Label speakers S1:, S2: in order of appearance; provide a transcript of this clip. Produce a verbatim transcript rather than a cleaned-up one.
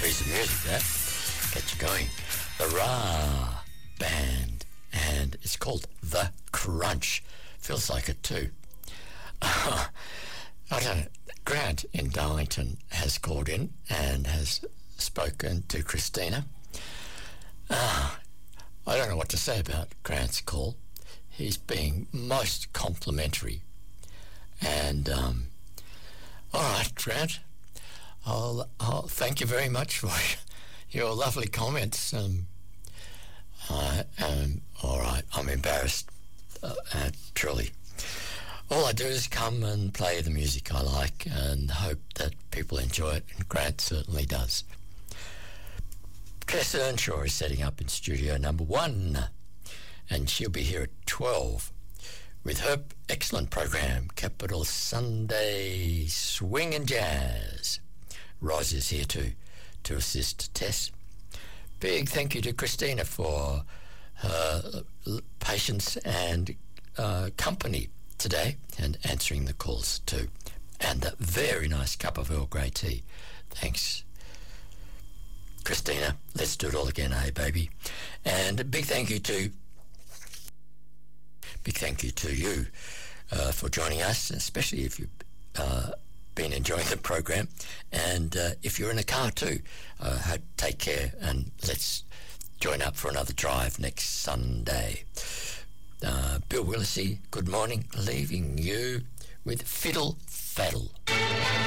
S1: piece of music, that get you going. The Ra Band, and it's called The Crunch. Feels like it too. Uh, I don't know. Grant in Darlington has called in and has spoken to Christina. Uh, I don't know what to say about Grant's call. He's being most complimentary. And, um, all right, Grant, I'll, I'll thank you very much for your lovely comments. Um, I am, all right, I'm embarrassed, uh, uh, truly. All I do is come and play the music I like and hope that people enjoy it, and Grant certainly does. Tess Earnshaw is setting up in studio number one, and she'll be here at twelve with her excellent program, Capital Sunday Swing and Jazz. Roz is here too to assist Tess. Big thank you to Christina for her patience and uh, company today and answering the calls too. And a very nice cup of Earl Grey tea. Thanks, Christina. Let's do it all again, hey baby. And a big thank you to big thank you to you uh, for joining us, especially if you've uh, been enjoying the program. And uh, if you're in a car too, uh, take care and let's join up for another drive next Sunday. Uh, Bill Willisey, good morning, leaving you with Fiddle Faddle.